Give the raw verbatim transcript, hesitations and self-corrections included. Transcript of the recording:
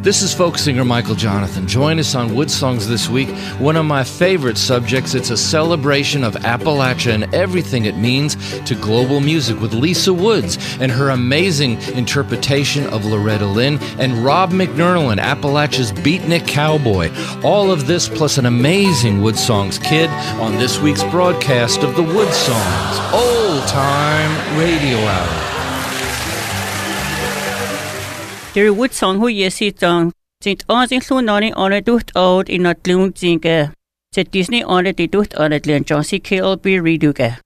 This is folk singer Michael Jonathan. Join us on Wood Songs this week. One of my favorite subjects. It's a celebration of Appalachia and everything it means to global music with Lisa Woods and her amazing interpretation of Loretta Lynn and Rob McNerlin, Appalachia's beatnik cowboy. All of this plus an amazing Wood Songs kid on this week's broadcast of the Wood Songs Old Time Radio Hour. Der Wood Song hu yesi tang sind ansin lunani ane duht oud in at lun zinge. Zet Disney ane die duht ane len John C. K L B reduge.